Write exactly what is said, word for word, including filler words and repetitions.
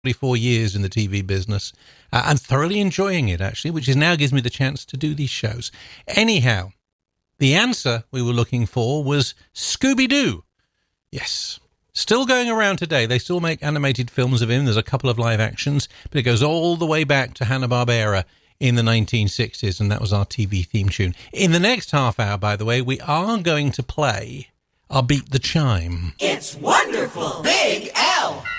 forty-four years in the T V business uh, and thoroughly enjoying it, actually, which is now gives me the chance to do these shows. Anyhow, the answer we were looking for was Scooby-Doo. Yes. Still going around today. They still make animated films of him. There's a couple of live actions, but it goes all the way back to Hanna-Barbera in the nineteen sixties, and that was our T V theme tune. In the next half hour, by the way, we are going to play our Beat the Chime. It's wonderful! Big L!